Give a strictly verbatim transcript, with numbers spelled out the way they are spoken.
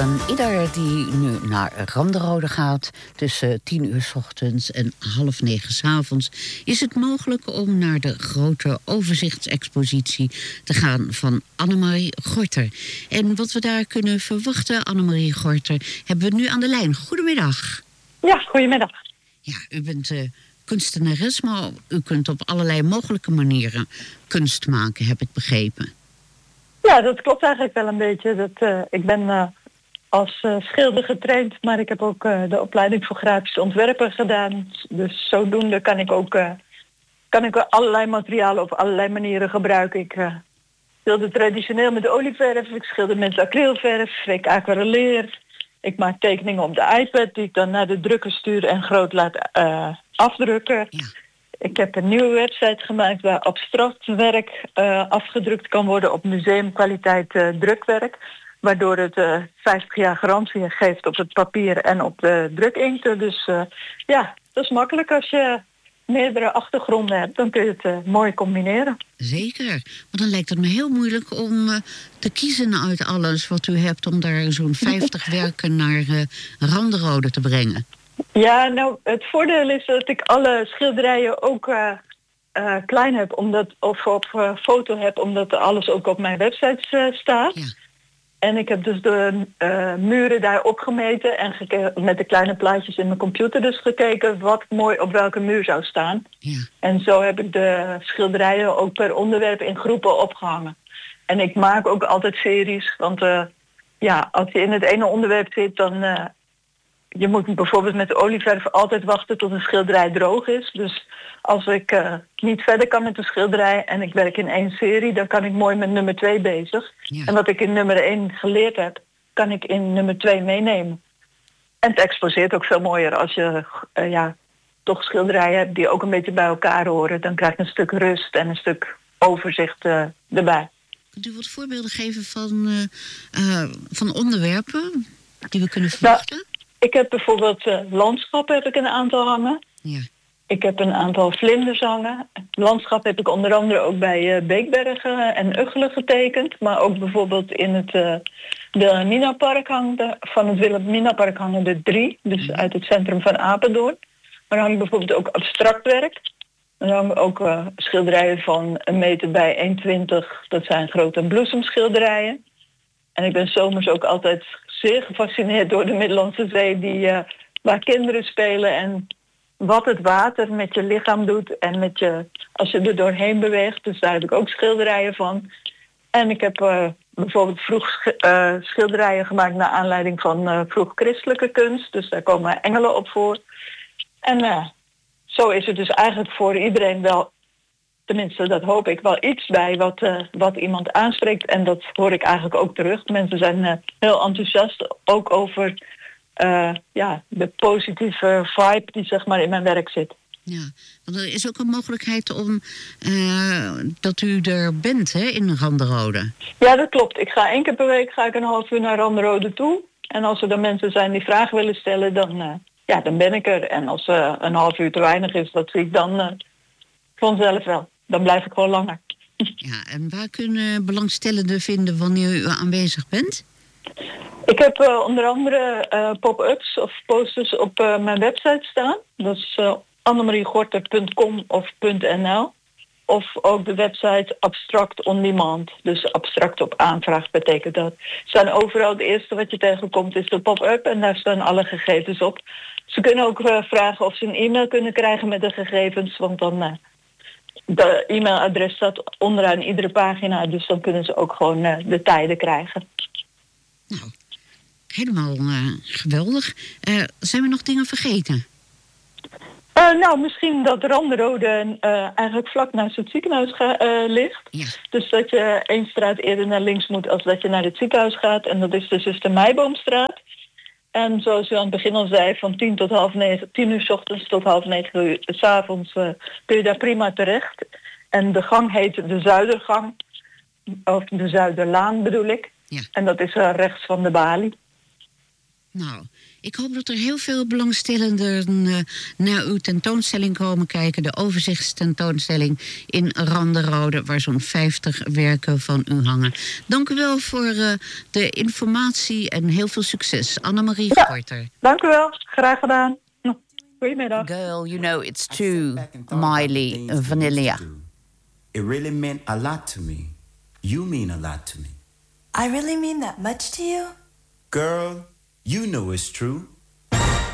aan ieder die nu naar Randerode gaat, tussen tien uur 's ochtends en half negen 's avonds, is het mogelijk om naar de grote overzichtsexpositie te gaan van Annemarie Gorter. En wat we daar kunnen verwachten, Annemarie Gorter, hebben we nu aan de lijn. Goedemiddag. Ja, goedemiddag. Ja, u bent uh, kunstenares, maar u kunt op allerlei mogelijke manieren kunst maken, heb ik begrepen. Ja, dat klopt eigenlijk wel een beetje. Dat, uh, ik ben uh, als uh, schilder getraind, maar ik heb ook uh, de opleiding voor grafisch ontwerper gedaan. Dus zodoende kan ik ook, uh, kan ik allerlei materialen op allerlei manieren gebruiken. Ik uh, schilder traditioneel met olieverf, ik schilder met acrylverf, ik aquarelleer. Ik maak tekeningen op de iPad die ik dan naar de drukker stuur en groot laat uh, afdrukken. Ja. Ik heb een nieuwe website gemaakt waar abstract werk uh, afgedrukt kan worden op museumkwaliteit uh, drukwerk. Waardoor het uh, vijftig jaar garantie geeft op het papier en op de drukinkt. Dus uh, ja, dat is makkelijk als je meerdere achtergronden hebt. Dan kun je het uh, mooi combineren. Zeker, maar dan lijkt het me heel moeilijk om uh, te kiezen uit alles wat u hebt, om daar zo'n vijftig werken naar uh, Randerode te brengen. Ja, nou, het voordeel is dat ik alle schilderijen ook uh, uh, klein heb, omdat, of op uh, foto heb, omdat alles ook op mijn website uh, staat. Ja. En ik heb dus de uh, muren daar opgemeten en geke- met de kleine plaatjes in mijn computer dus gekeken wat mooi op welke muur zou staan. Ja. En zo heb ik de schilderijen ook per onderwerp in groepen opgehangen. En ik maak ook altijd series, want uh, ja, als je in het ene onderwerp zit, dan... Uh, Je moet bijvoorbeeld met de olieverf altijd wachten tot een schilderij droog is. Dus als ik uh, niet verder kan met de schilderij en ik werk in één serie, dan kan ik mooi met nummer twee bezig. Ja. En wat ik in nummer één geleerd heb, kan ik in nummer twee meenemen. En het exposeert ook veel mooier als je uh, ja, toch schilderijen hebt die ook een beetje bij elkaar horen. Dan krijg je een stuk rust en een stuk overzicht uh, erbij. Kunt u wat voorbeelden geven van, uh, uh, van onderwerpen die we kunnen verwachten? Nou, ik heb bijvoorbeeld uh, landschappen heb ik een aantal hangen. Ja. Ik heb een aantal vlinders hangen. Landschap heb ik onder andere ook bij uh, Beekbergen en Uggelen getekend. Maar ook bijvoorbeeld in het uh, Wilhelminapark hangen, van het Wilhelminapark hangen er drie. Dus uit het centrum van Apeldoorn. Maar dan hangt bijvoorbeeld ook abstract werk. Er hangen ook uh, schilderijen van een meter bij één komma twintig. Dat zijn grote bloesemschilderijen. En ik ben zomers ook altijd zeer gefascineerd door de Middellandse Zee, die, uh, waar kinderen spelen en wat het water met je lichaam doet en met je, als je er doorheen beweegt. Dus daar heb ik ook schilderijen van. En ik heb uh, bijvoorbeeld vroeg uh, schilderijen gemaakt naar aanleiding van uh, vroeg christelijke kunst. Dus daar komen engelen op voor. En uh, zo is het dus eigenlijk voor iedereen wel, tenminste dat hoop ik, wel iets bij wat, uh, wat iemand aanspreekt. En dat hoor ik eigenlijk ook terug. Mensen zijn uh, heel enthousiast, ook over uh, ja, de positieve vibe die zeg maar in mijn werk zit. Ja, want er is ook een mogelijkheid om uh, dat u er bent, hè, in Randerode. Ja, dat klopt. Ik ga één keer per week ga ik een half uur naar Randerode toe. En als er dan mensen zijn die vragen willen stellen, dan, uh, ja, dan ben ik er. En als uh, een half uur te weinig is, dat zie ik dan uh, vanzelf wel. Dan blijf ik gewoon langer. Ja, en waar kunnen belangstellenden vinden wanneer u aanwezig bent? Ik heb uh, onder andere uh, pop-ups of posters op uh, mijn website staan. Dat is uh, annemariegorter punt com of .nl. Of ook de website Abstract on Demand. Dus abstract op aanvraag betekent dat. Staan overal, het eerste wat je tegenkomt is de pop-up en daar staan alle gegevens op. Ze kunnen ook uh, vragen of ze een e-mail kunnen krijgen met de gegevens, want dan... Uh, De e-mailadres staat onderaan iedere pagina, dus dan kunnen ze ook gewoon uh, de tijden krijgen. Nou, helemaal uh, geweldig. Uh, zijn we nog dingen vergeten? Uh, nou, misschien dat Randerode uh, eigenlijk vlak naast het ziekenhuis ga, uh, ligt. Ja. Dus dat je één straat eerder naar links moet als dat je naar het ziekenhuis gaat. En dat is de Zuster Meiboomstraat. En zoals u aan het begin al zei, van tien tot half negen, tien uur 's ochtends tot half negen uur 's avonds uh, kun je daar prima terecht. En de gang heet de Zuidergang, of de Zuiderlaan bedoel ik. Ja. En dat is uh, rechts van de balie. Nou, ik hoop dat er heel veel belangstellenden uh, naar uw tentoonstelling komen kijken. De overzichtstentoonstelling in Randerode, waar zo'n vijftig werken van u hangen. Dank u wel voor uh, de informatie en heel veel succes. Annemarie ja, Gorter. Dank u wel, graag gedaan. Goedemiddag. Girl, you know it's true, Miley Vanillia. It really meant a lot to me. You mean a lot to me. I really mean that much to you? Girl, you know it's true.